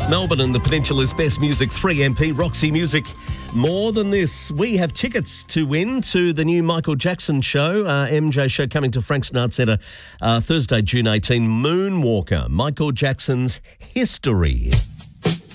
Melbourne and the Peninsula's best music, 3MP, Roxy Music. More than this, we have tickets to win to the new Michael Jackson show, MJ show, coming to Frank Sinatra Centre Thursday, June 18. Moonwalker, Michael Jackson's History.